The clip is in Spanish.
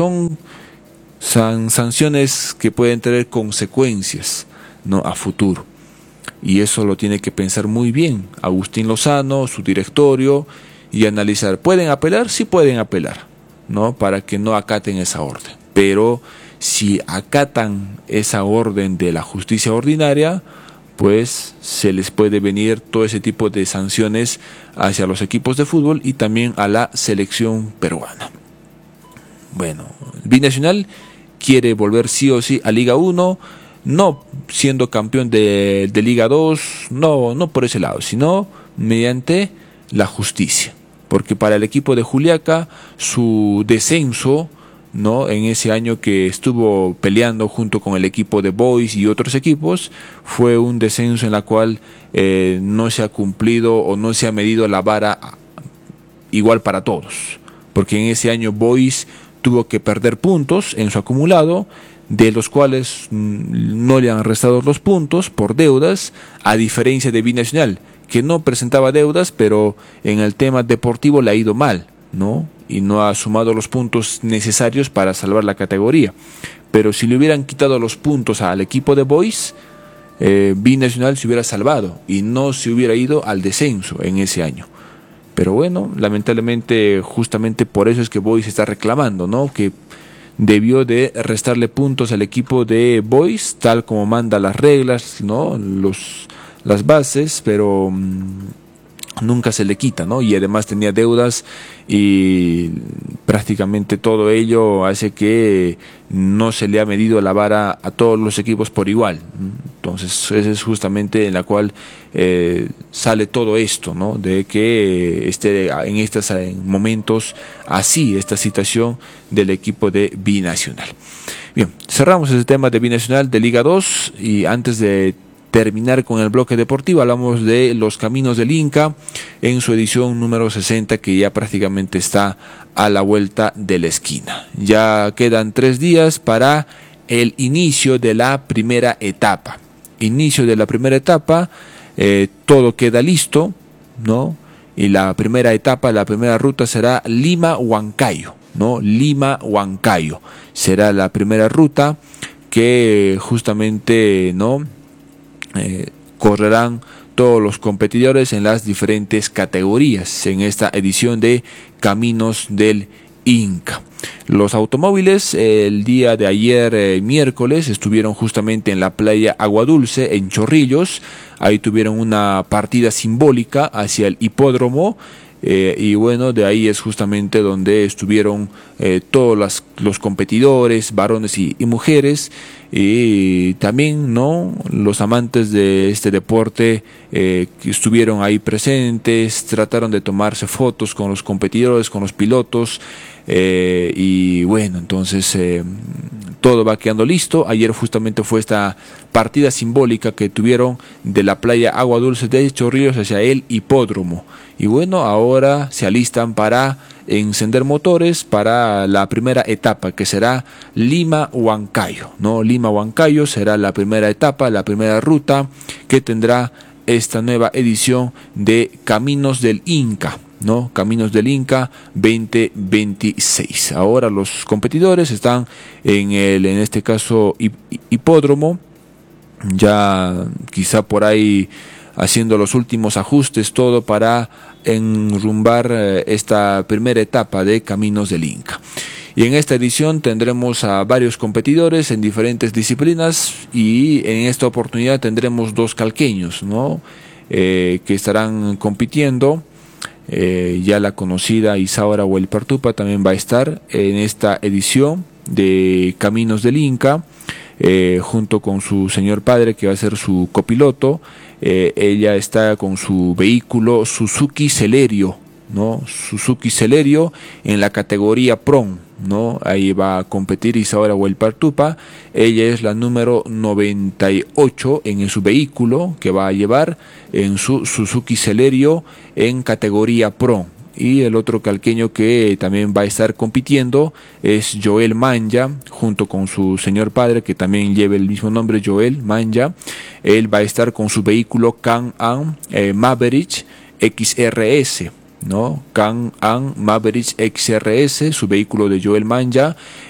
son sanciones que pueden tener consecuencias, ¿no?, a futuro. Y eso lo tiene que pensar muy bien Agustín Lozano, su directorio, y analizar. ¿Pueden apelar? Sí pueden apelar, ¿no?, para que no acaten esa orden. Pero si acatan esa orden de la justicia ordinaria, pues se les puede venir todo ese tipo de sanciones hacia los equipos de fútbol y también a la selección peruana. Bueno, Binacional quiere volver sí o sí a Liga 1, no siendo campeón de Liga 2, no por ese lado, sino mediante la justicia. Porque para el equipo de Juliaca, su descenso, ¿no?, en ese año que estuvo peleando junto con el equipo de Boys y otros equipos, fue un descenso en la cual no se ha cumplido o no se ha medido la vara igual para todos, porque en ese año Boys tuvo que perder puntos en su acumulado, de los cuales no le han restado los puntos por deudas, a diferencia de Binacional, que no presentaba deudas, pero en el tema deportivo le ha ido mal, ¿no?, y no ha sumado los puntos necesarios para salvar la categoría. Pero si le hubieran quitado los puntos al equipo de Boys, Binacional se hubiera salvado y no se hubiera ido al descenso en ese año. Pero bueno, lamentablemente, justamente por eso es que Boys está reclamando, ¿no?, que debió de restarle puntos al equipo de Boys, tal como manda las reglas, ¿no?, las bases, pero nunca se le quita, ¿no? Y además tenía deudas y prácticamente todo ello hace que no se le ha medido la vara a todos los equipos por igual. Entonces, esa es justamente en la cual sale todo esto, ¿no?, de que esté en momentos así, esta situación del equipo de Binacional. Bien, cerramos ese tema de Binacional de Liga 2 y antes de terminar con el bloque deportivo, hablamos de los Caminos del Inca en su edición número 60, que ya prácticamente está a la vuelta de la esquina. Ya quedan 3 días para el inicio de la primera etapa. Todo queda listo, ¿no? Y la primera etapa, la primera ruta será Lima-Huancayo, ¿no? Lima-Huancayo será la primera ruta que justamente, ¿no?, correrán todos los competidores en las diferentes categorías en esta edición de Caminos del Inca. Los automóviles el día de ayer, miércoles, estuvieron justamente en la playa Agua Dulce, en Chorrillos. Ahí tuvieron una partida simbólica hacia el hipódromo. Y bueno, de ahí es justamente donde estuvieron todos los competidores, varones y mujeres, y también, ¿no?, los amantes de este deporte que estuvieron ahí presentes, trataron de tomarse fotos con los competidores, con los pilotos, y bueno, entonces todo va quedando listo. Ayer justamente fue esta partida simbólica que tuvieron de la playa Agua Dulce de Chorrillos hacia el hipódromo. Y bueno, ahora se alistan para encender motores para la primera etapa, que será Lima-Huancayo, ¿no? Lima-Huancayo será la primera etapa, la primera ruta que tendrá esta nueva edición de Caminos del Inca, ¿no? Caminos del Inca 2026. Ahora los competidores están en este caso hipódromo, ya quizá por ahí haciendo los últimos ajustes, todo para enrumbar esta primera etapa de Caminos del Inca. Y en esta edición tendremos a varios competidores en diferentes disciplinas, y en esta oportunidad tendremos 2 calqueños, ¿no?, que estarán compitiendo. Ya la conocida Isaura Huelpartupa también va a estar en esta edición de Caminos del Inca, junto con su señor padre, que va a ser su copiloto. Ella está con su vehículo Suzuki Celerio, ¿no? Suzuki Celerio en la categoría PROM, ¿no? Ahí va a competir Isaura Huelpartupa. Ella es la número 98 en su vehículo que va a llevar en su Suzuki Celerio en categoría PRO. Y el otro calqueño que también va a estar compitiendo es Joel Manja, junto con su señor padre, que también lleva el mismo nombre, Joel Manja. Él va a estar con su vehículo Can-Am Maverick XRS, ¿no? Can-Am Maverick XRS, su vehículo de Joel Manja.